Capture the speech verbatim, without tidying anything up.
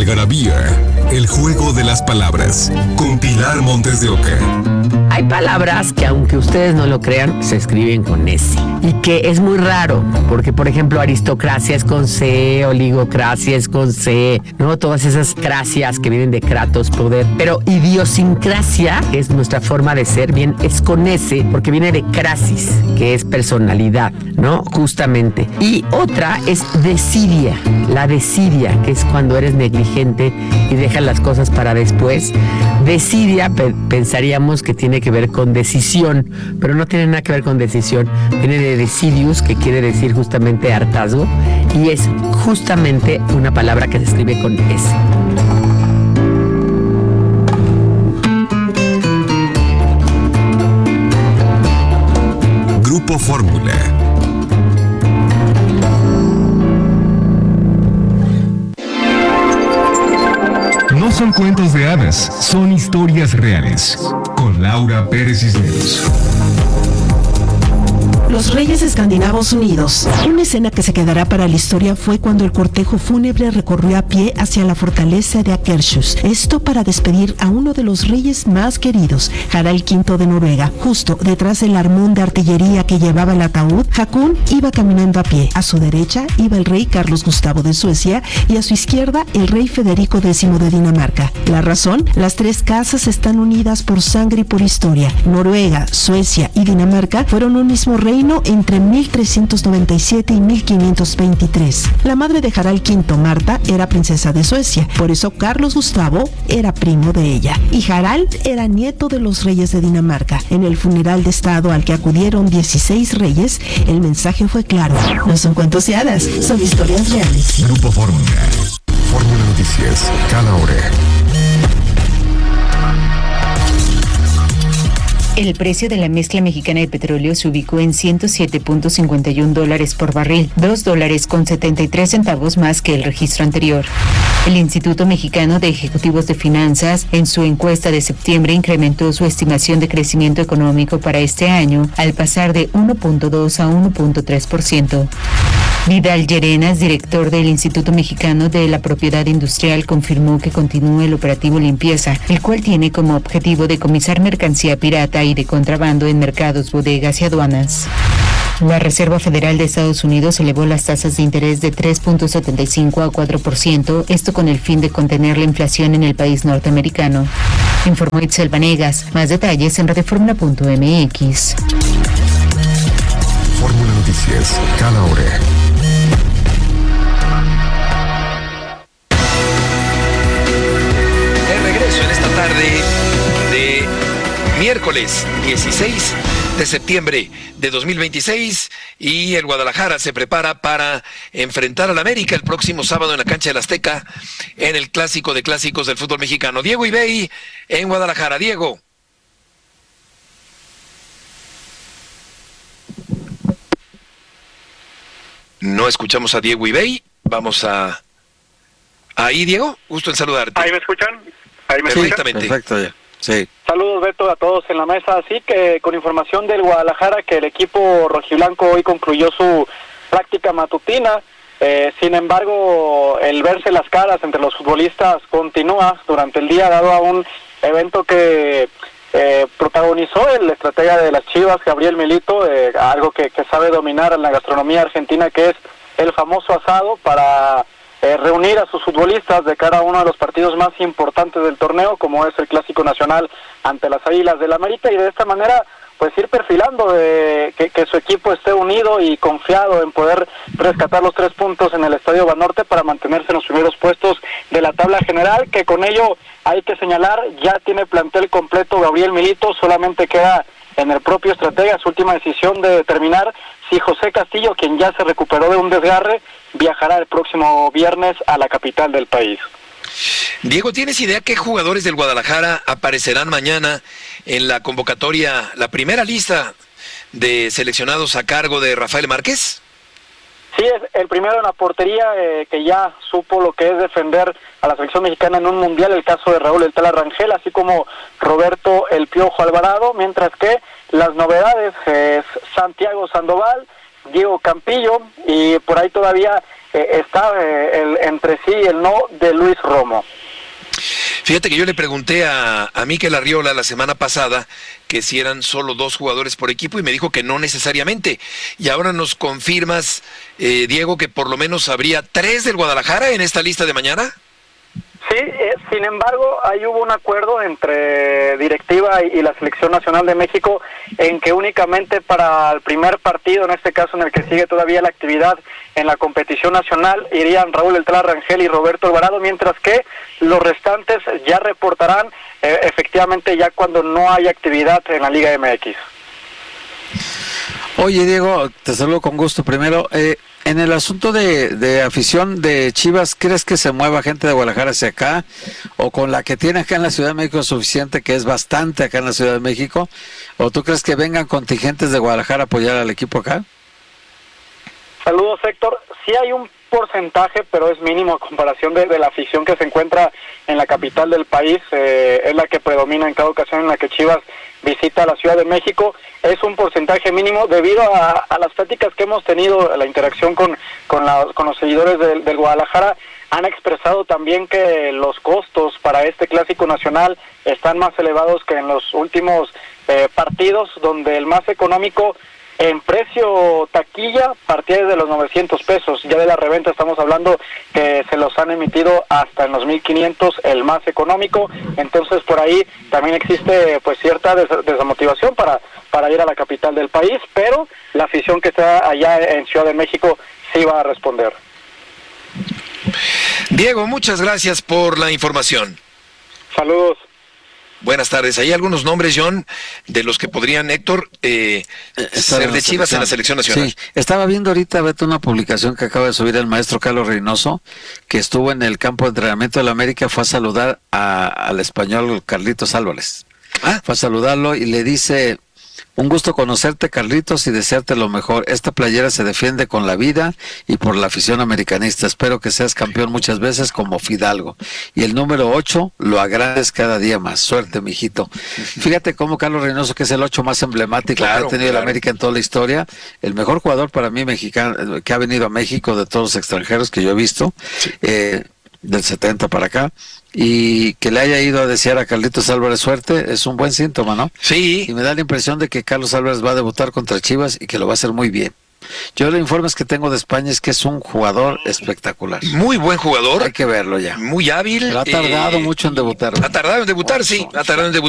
Algarabía, el juego de las palabras, con Pilar Montes de Oca. Hay palabras que, aunque ustedes no lo crean, se escriben con S. Y que es muy raro, porque, por ejemplo, aristocracia es con C, oligocracia es con C, ¿no? Todas esas cracias que vienen de kratos, poder. Pero idiosincrasia, que es nuestra forma de ser, bien, es con S, porque viene de crasis, que es personalidad, ¿no? Justamente. Y otra es desidia, la desidia, que es cuando eres negligente y dejas las cosas para después. Desidia, pe- pensaríamos que tiene que ver con decisión, pero no tiene nada que ver con decisión. Viene de decidius, que quiere decir justamente hartazgo, y es justamente una palabra que se escribe con S. Grupo Fórmula. No son cuentos de hadas, son historias reales. Con Laura Pérez Cisneros. Los Reyes Escandinavos Unidos. Una escena que se quedará para la historia fue cuando el cortejo fúnebre recorrió a pie hacia la fortaleza de Akershus. Esto para despedir a uno de los reyes más queridos, Harald quinto de Noruega. Justo detrás del armón de artillería que llevaba el ataúd, Hakon iba caminando a pie. A su derecha iba el rey Carlos Gustavo de Suecia y a su izquierda el rey Federico décimo de Dinamarca. La razón, las tres casas están unidas por sangre y por historia. Noruega, Suecia y Dinamarca fueron un mismo reino entre mil trescientos noventa y siete y mil quinientos veintitrés. La madre de Harald quinto, Marta, era princesa de Suecia, por eso Carlos Gustavo era primo de ella. Y Harald era nieto de los reyes de Dinamarca. En el funeral de estado al que acudieron dieciséis reyes, el mensaje fue claro. No son cuentos de hadas, son historias reales. Grupo Fórmula. Fórmula Noticias, cada hora. El precio de la mezcla mexicana de petróleo se ubicó en ciento siete punto cincuenta y un dólares por barril, dos dólares con setenta y tres centavos más que el registro anterior. El Instituto Mexicano de Ejecutivos de Finanzas, en su encuesta de septiembre, incrementó su estimación de crecimiento económico para este año al pasar de uno punto dos a uno punto tres por ciento. Vidal Llerenas, director del Instituto Mexicano de la Propiedad Industrial, confirmó que continúa el operativo Limpieza, el cual tiene como objetivo decomisar mercancía pirata y de contrabando en mercados, bodegas y aduanas. La Reserva Federal de Estados Unidos elevó las tasas de interés de tres punto setenta y cinco a cuatro por ciento, esto con el fin de contener la inflación en el país norteamericano. Informó Itzel Vanegas. Más detalles en radioformula punto m x. Fórmula Noticias, cada hora. De regreso en esta tarde de miércoles dieciséis de septiembre de dos mil veintiséis, y el Guadalajara se prepara para enfrentar al América el próximo sábado en la cancha del Azteca en el clásico de clásicos del fútbol mexicano. Diego Ibey en Guadalajara. Diego. No escuchamos a Diego Ibey. Vamos a... Ahí, Diego, gusto en saludarte. ¿Ahí me escuchan? ¿Ahí me Perfectamente. escuchan? Perfecto, ya. Sí. Saludos, Beto, a todos en la mesa. Así que con información del Guadalajara, que el equipo rojiblanco hoy concluyó su práctica matutina. Eh, sin embargo, el verse las caras entre los futbolistas continúa durante el día, dado a un evento que eh, protagonizó el estratega de las Chivas, Gabriel Milito, eh, algo que, que sabe dominar en la gastronomía argentina, que es el famoso asado, para eh, reunir a sus futbolistas de cara a uno de los partidos más importantes del torneo, como es el Clásico Nacional ante las Águilas del América, y de esta manera pues ir perfilando de que, que su equipo esté unido y confiado en poder rescatar los tres puntos en el Estadio Banorte para mantenerse en los primeros puestos de la tabla general, que con ello hay que señalar, ya tiene plantel completo Gabriel Milito, solamente queda en el propio estratega su última decisión de determinar si José Castillo, quien ya se recuperó de un desgarre, viajará el próximo viernes a la capital del país. Diego, ¿tienes idea qué jugadores del Guadalajara aparecerán mañana en la convocatoria, la primera lista de seleccionados a cargo de Rafael Márquez? Sí, es el primero en la portería, eh, que ya supo lo que es defender a la selección mexicana en un mundial, el caso de Raúl El Tala Rangel, así como Roberto El Piojo Alvarado, mientras que las novedades es Santiago Sandoval, Diego Campillo, y por ahí todavía eh, está eh, el, entre sí el no de Luis Romo. Fíjate que yo le pregunté a, a Mikel Arriola la semana pasada que si eran solo dos jugadores por equipo y me dijo que no necesariamente. Y ahora nos confirmas, eh, Diego, que por lo menos habría tres del Guadalajara en esta lista de mañana. Sí, eh, sin embargo, ahí hubo un acuerdo entre directiva y, y la Selección Nacional de México en que únicamente para el primer partido, en este caso en el que sigue todavía la actividad en la competición nacional, irían Raúl El Tla Rangel y Roberto Alvarado, mientras que los restantes ya reportarán eh, efectivamente ya cuando no haya actividad en la Liga M X. Oye, Diego, te saludo con gusto. Primero, eh, en el asunto de, de afición de Chivas, ¿crees que se mueva gente de Guadalajara hacia acá? ¿O con la que tiene acá en la Ciudad de México es suficiente, que es bastante acá en la Ciudad de México? ¿O tú crees que vengan contingentes de Guadalajara a apoyar al equipo acá? Saludos, Héctor. Sí hay un porcentaje, pero es mínimo a comparación de, de la afición que se encuentra en la capital del país. Eh, es la que predomina en cada ocasión en la que Chivas visita la Ciudad de México. Es un porcentaje mínimo debido a, a las pláticas que hemos tenido, la interacción con, con, la, con los seguidores del, del Guadalajara. Han expresado también que los costos para este clásico nacional están más elevados que en los últimos eh, partidos, donde el más económico en precio taquilla partía desde los novecientos pesos, ya de la reventa estamos hablando que se los han emitido hasta en los mil quinientos, el más económico. Entonces por ahí también existe pues cierta des desmotivación para, para ir a la capital del país, pero la afición que está allá en Ciudad de México sí va a responder. Diego, muchas gracias por la información. Saludos. Buenas tardes. Hay algunos nombres, John, de los que podrían, Héctor, eh, ser de Chivas en la selección nacional. Sí, estaba viendo ahorita, Beto, una publicación que acaba de subir el maestro Carlos Reynoso, que estuvo en el campo de entrenamiento de la América, fue a saludar a, al español Carlitos Álvarez. Ah. Fue a saludarlo y le dice: un gusto conocerte, Carlitos, y desearte lo mejor. Esta playera se defiende con la vida y por la afición americanista. Espero que seas campeón muchas veces como Fidalgo. Y el número ocho lo agrandes cada día más. Suerte, mijito. Fíjate cómo Carlos Reynoso, que es el ocho más emblemático claro, que ha tenido claro. el América en toda la historia, el mejor jugador para mí mexicano que ha venido a México de todos los extranjeros que yo he visto, sí. eh, del setenta para acá. Y que le haya ido a desear a Carlitos Álvarez suerte es un buen síntoma, ¿no? Sí. Y me da la impresión de que Carlos Álvarez va a debutar contra Chivas y que lo va a hacer muy bien. Yo los informes que tengo de España es que es un jugador espectacular. Muy buen jugador. Hay que verlo ya. Muy hábil. Pero ha tardado eh, mucho en debutar. Ha tardado en debutar, sí. Ha tardado en debutar.